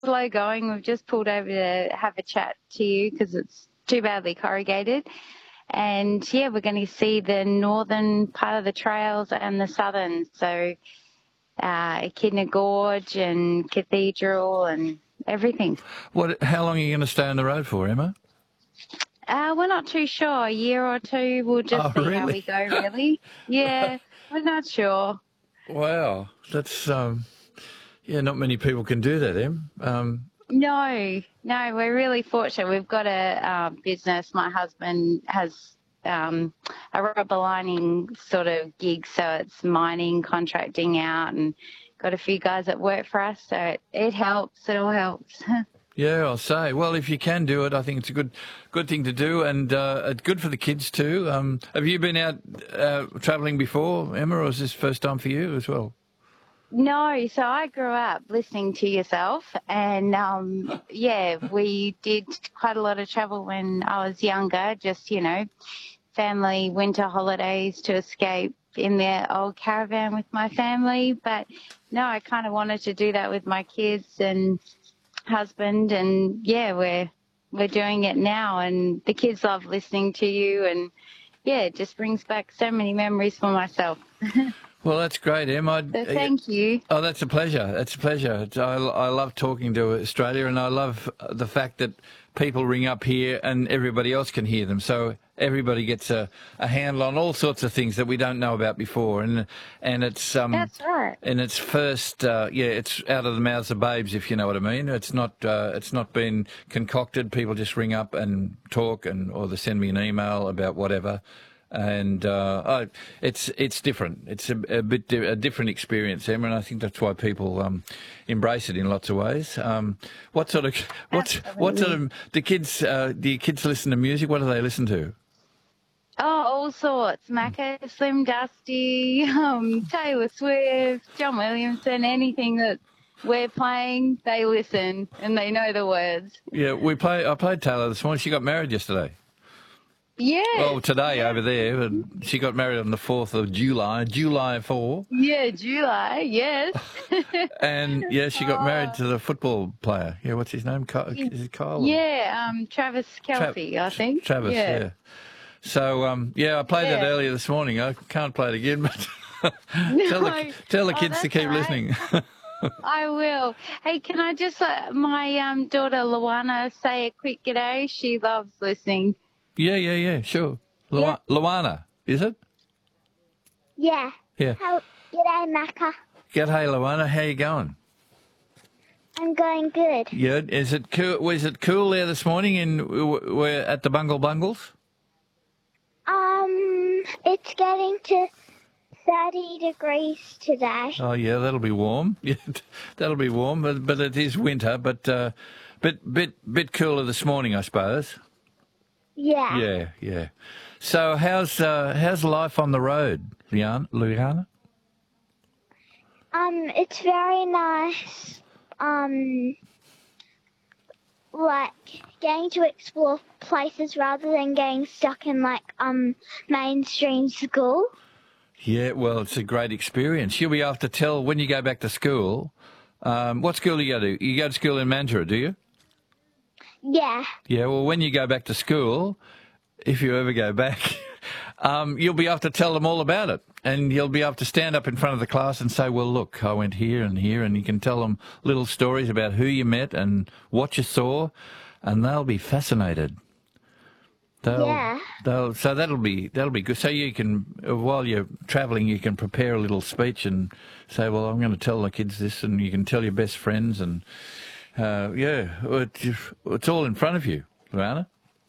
slow going. We've just pulled over to have a chat to you because it's too badly corrugated. And, yeah, we're going to see the northern part of the trails and the southern. So Echidna Gorge and Cathedral and everything. How long are you going to stay on the road for, Emma? We're not too sure. A year or two. We'll just see how we go, really. Yeah, we're not sure. Wow. That's, not many people can do that, Em. No, we're really fortunate. We've got a business. My husband has a rubber lining sort of gig, so it's mining, contracting out, and got a few guys that work for us, so it helps. It all helps. Yeah, I'll say. Well, if you can do it, I think it's a good thing to do, and it's good for the kids too. Have you been out travelling before, Emma, or is this first time for you as well? No, so I grew up listening to yourself, and we did quite a lot of travel when I was younger, just, family winter holidays to escape in the old caravan with my family. But no, I kind of wanted to do that with my kids and husband, and we're doing it now, and the kids love listening to you, and it just brings back so many memories for myself. Well, that's great, Em. Thank you. Oh, that's a pleasure. That's a pleasure. I love talking to Australia, and I love the fact that people ring up here and everybody else can hear them. So everybody gets a handle on all sorts of things that we don't know about before. And it's that's right. And it's first, it's out of the mouths of babes, if you know what I mean. It's not been concocted. People just ring up and talk, or they send me an email about whatever. And it's different. It's a different experience, Emma, and I think that's why people embrace it in lots of ways. What sort of do your kids listen to music? What do they listen to? Oh, all sorts. Macca, Slim Dusty, Taylor Swift, John Williamson, anything that we're playing, they listen and they know the words. Yeah, I played Taylor this morning. She got married yesterday. Yeah. Well, today over there, but she got married on the 4th of July, July 4. Yeah, July, yes. And, she got married to the football player. Yeah, what's his name? Is it Kyle? Yeah, Travis Kelce, I think. Travis, yeah. So, I played that earlier this morning. I can't play it again, but tell the kids to keep listening. I will. Hey, can I just let my daughter Luana say a quick g'day? She loves listening. Yeah, sure. Luana, is it? Yeah. Yeah. G'day, Macca. G'day, Luana. How you going? I'm going good. Yeah. Is it cool? Was it cool there this morning? We're at the Bungle Bungles. It's getting to 30 degrees today. Oh yeah, that'll be warm. Yeah, that'll be warm. But it is winter. But bit cooler this morning, I suppose. Yeah. Yeah. So how's life on the road, Liana? It's very nice. Like getting to explore places rather than getting stuck in mainstream school. Yeah, well, it's a great experience. You'll be able to tell when you go back to school. What school do you go to? You go to school in Mandurah, do you? Yeah. Yeah, well, when you go back to school, if you ever go back, you'll be able to tell them all about it. And you'll be able to stand up in front of the class and say, well, look, I went here and here, and you can tell them little stories about who you met and what you saw, and they'll be fascinated. So that'll be good. So you can, while you're travelling, you can prepare a little speech and say, well, I'm going to tell the kids this, and you can tell your best friends, and it's all in front of you, Luana.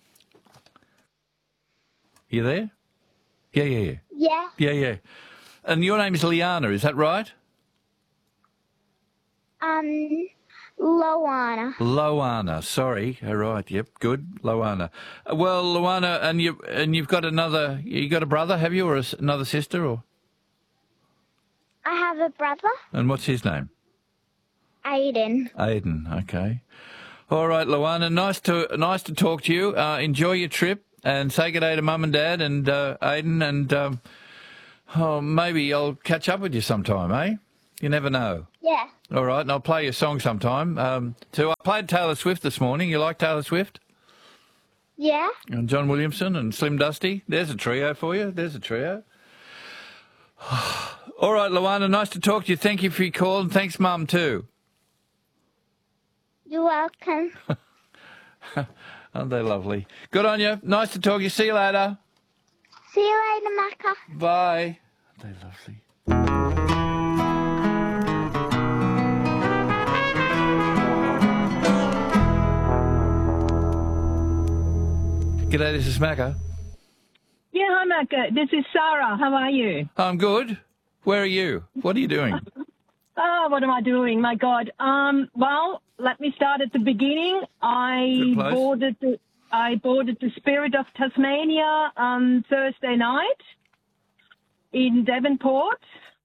You there? Yeah. Yeah. And your name is Liana, is that right? Loana. Sorry. All right. Yep. Good. Loana. Well, Loana, and you've got you got a brother, have you, or another sister, or? I have a brother. And what's his name? Aiden. Okay. All right, Loana. Nice to talk to you. Enjoy your trip. And say good day to Mum and Dad and Aiden, and maybe I'll catch up with you sometime, eh? You never know. Yeah. All right, and I'll play your song sometime. So I played Taylor Swift this morning. You like Taylor Swift? Yeah. And John Williamson and Slim Dusty. There's a trio for you. There's a trio. All right, Luana, nice to talk to you. Thank you for your call, and thanks, Mum, too. You're welcome. Aren't they lovely? Good on you. Nice to talk to you. See you later. See you later, Macca. Bye. Aren't they lovely? G'day, this is Macca. Yeah, hi, Macca. This is Sarah. How are you? I'm good. Where are you? What are you doing? Oh, what am I doing? My God. Well, let me start at the beginning. Good place. I boarded the Spirit of Tasmania on Thursday night in Devonport.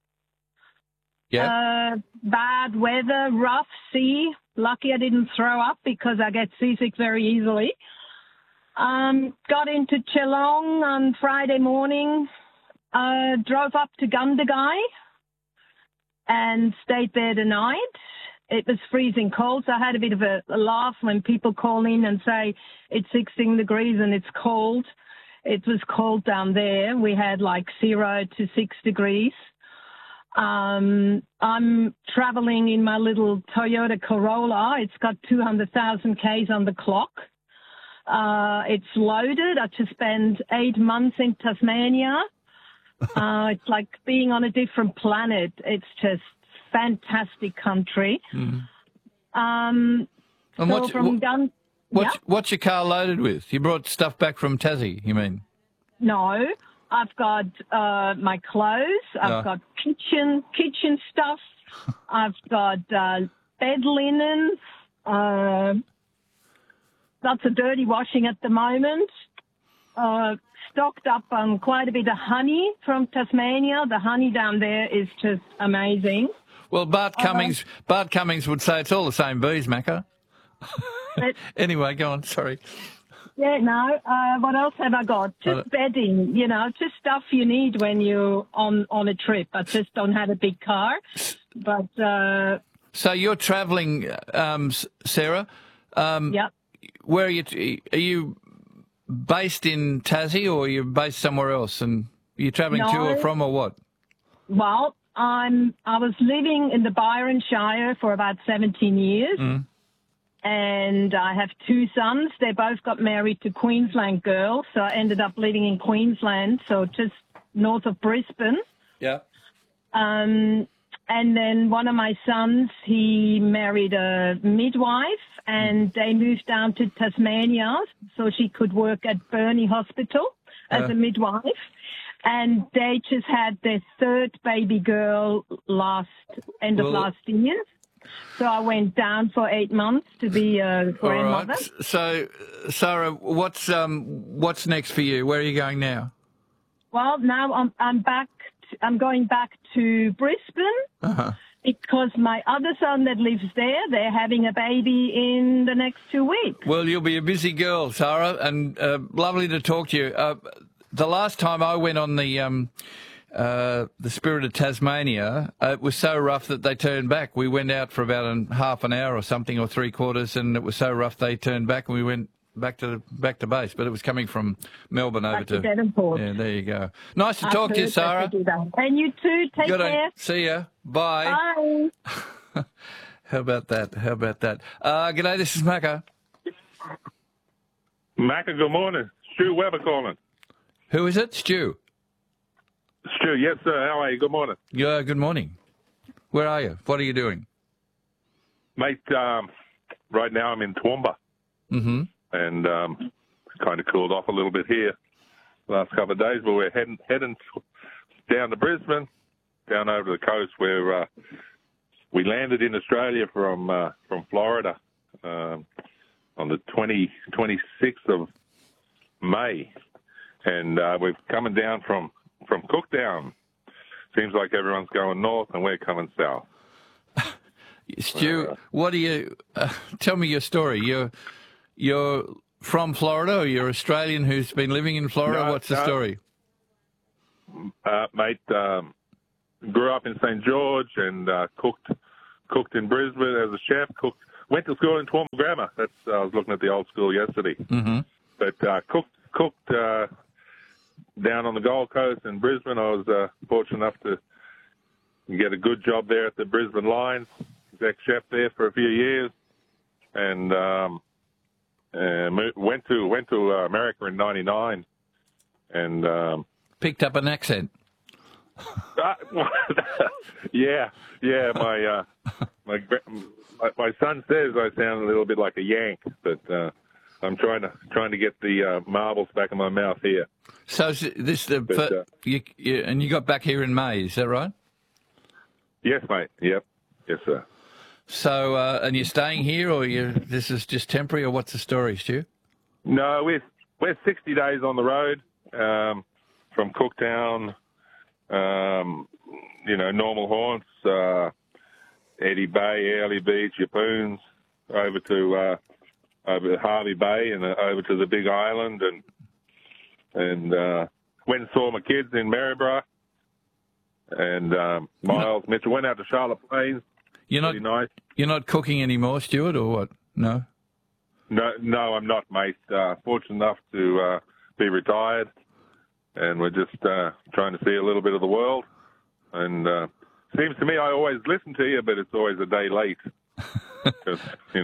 Yeah. Bad weather, rough sea. Lucky I didn't throw up because I get seasick very easily. Got into Geelong on Friday morning, drove up to Gundagai and stayed there the night. It was freezing cold, so I had a bit of a laugh when people call in and say it's 16 degrees and it's cold. It was cold down there. We had like 0 to 6 degrees. I'm traveling in my little Toyota Corolla. It's got 200,000 Ks on the clock. It's loaded. I just spent 8 months in Tasmania. It's like being on a different planet. It's just fantastic country. Mm. And what's your car loaded with? You brought stuff back from Tassie, you mean? No, I've got my clothes. I've got kitchen stuff. I've got bed linens. Lots of dirty washing at the moment. Stocked up on quite a bit of honey from Tasmania. The honey down there is just amazing. Well, Bart Cummings would say it's all the same bees, Macca. Anyway, go on. Sorry. Yeah, no. What else have I got? Just bedding, just stuff you need when you're on a trip. I just don't have a big car. But so you're travelling, Sarah. Yep. Where are you? Are you based in Tassie or are you based somewhere else? And are you travelling to or from or what? Well, I was living in the Byron Shire for about 17 years. Mm. And I have 2 sons. They both got married to Queensland girls, so I ended up living in Queensland, so just north of Brisbane. Yeah. And then one of my sons, he married a midwife, and they moved down to Tasmania so she could work at Burnie Hospital as a midwife. And they just had their 3rd baby girl end of last year. So I went down for 8 months to be a grandmother. All right. So, Sarah, what's next for you? Where are you going now? Well, now I'm back. I'm going back to Brisbane because my other son that lives there, they're having a baby in the next 2 weeks. Well, you'll be a busy girl, Sarah, and lovely to talk to you. The last time I went on the Spirit of Tasmania, it was so rough that they turned back. We went out for about half an hour or something, or 3/4, and it was so rough they turned back, and we went back to base. But it was coming from Melbourne over to Devonport. Yeah, there you go. Nice to talk to you, Sarah. And you too. Take care. See ya. Bye. Bye. How about that? G'day, this is Macca. Macca, good morning. Stu Weber calling. Who is it? Stu. Stu, yes, sir. How are you? Good morning. Yeah, good morning. Where are you? What are you doing? Mate, right now I'm in Toowoomba. Mm-hmm. And kind of cooled off a little bit here the last couple of days, but we're heading down to Brisbane, down over the coast where we landed in Australia from Florida on the 26th of May. And we're coming down from Cooktown. Seems like everyone's going north and we're coming south. Stu, what do you tell me your story? You're from Florida, or you're Australian who's been living in Florida? No, What's the story? Mate, grew up in St George and cooked in Brisbane as a chef. Went to school in Toowoomba Grammar. I was looking at the old school yesterday. Mm-hmm. But cooked down on the Gold Coast in Brisbane. I was fortunate enough to get a good job there at the Brisbane Lions, exec chef there for a few years, and went to America in '99, and picked up an accent. Yeah. My son says I sound a little bit like a Yank, but I'm trying to get the marbles back in my mouth here. So you got back here in May, is that right? Yes, mate. Yep. Yes, sir. So and you're staying here, or this is just temporary, or what's the story, Stu? No, we're 60 days on the road from Cooktown. Normal haunts, Eddie Bay, Early Beach, Yapoons, over to Harvey Bay and over to the Big Island, and went and saw my kids in Maryborough, and Miles Mitchell went out to Charlotte Plains. Pretty nice. You're not cooking anymore, Stuart, or what? No. No, I'm not, mate. Fortunate enough to be retired, and we're just trying to see a little bit of the world. And seems to me I always listen to you, but it's always a day late. Because,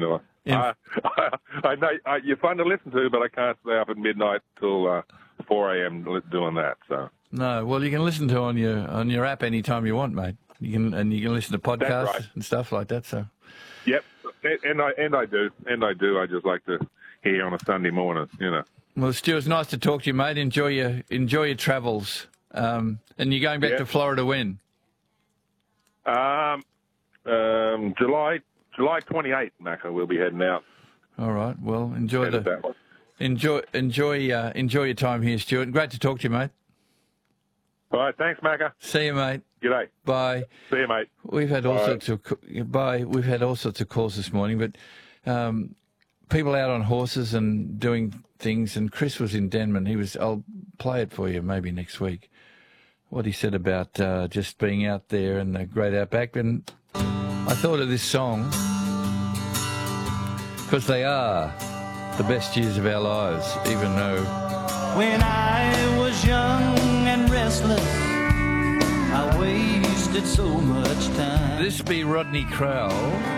I know you're fun to listen to, but I can't stay up at midnight till 4 a.m. doing that. So no, well, you can listen to on your app anytime you want, mate. You can listen to podcasts right. and stuff like that. So yep, and I do. I just like to hear on a Sunday morning, Well, Stu, it's nice to talk to you, mate. Enjoy your travels. And you're going back to Florida when? July 28th, Macca. We'll be heading out. All right. Well, enjoy your time here, Stuart. Great to talk to you, mate. All right. Thanks, Macca. See you, mate. G'day. Bye. See you, mate. We've had all sorts of calls this morning, but people out on horses and doing things. And Chris was in Denman. I'll play it for you maybe next week. What he said about just being out there in the great outback. And I thought of this song because they are the best years of our lives, even though when I was young and restless, I wasted so much time. This be Rodney Crowell.